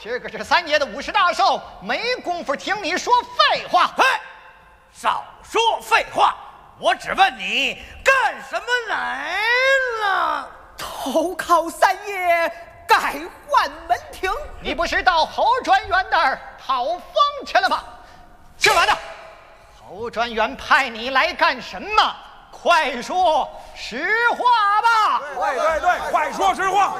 今儿个是三爷的50大寿，没工夫听你说废话。 嘿，少说废话！我只问你干什么来了？ 投靠三爷，改换门庭。 你不是到侯专员那儿讨封去了吗？姓马的，侯专员派你来干什么？快说实话吧！ 对，快说实话。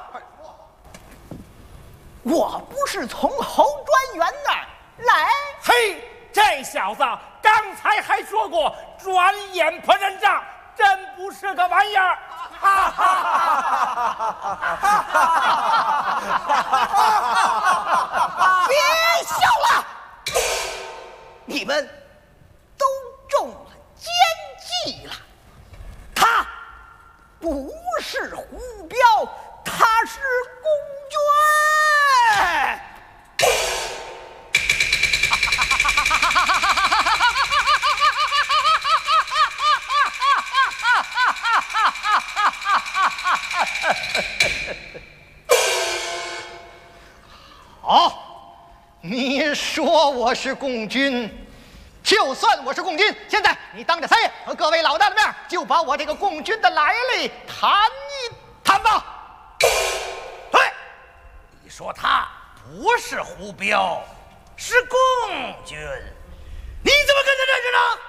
我不是从侯专员那儿来。 嘿，这小子刚才还说过转眼不认账，真不是个玩意儿！哈哈哈！ 别笑了，你们都中了奸计了。他不是胡彪，他是公爵。 好，你说我是共军，就算我是共军，现在你当着三爷和各位老大的面，就把我这个共军的来历谈一谈吧。 对，你说他不是胡彪，是共军，你怎么跟他认识呢？